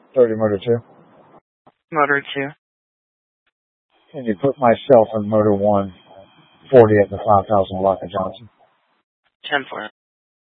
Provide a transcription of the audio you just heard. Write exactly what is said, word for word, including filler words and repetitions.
thirty motor two. Motor two. And you put myself in motor one, forty at the five thousand block of Johnson. ten four.